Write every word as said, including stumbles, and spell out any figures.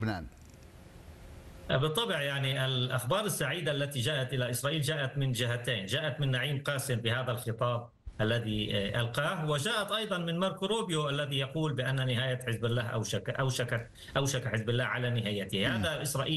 لبنان؟ بالطبع يعني الأخبار السعيدة التي جاءت إلى إسرائيل جاءت من جهتين، جاءت من نعيم قاسم بهذا الخطاب الذي ألقاه، وجاءت أيضا من ماركو روبيو الذي يقول بأن نهاية حزب الله أوشك أوشك أوشك حزب الله على نهايته. هذا إسرائيل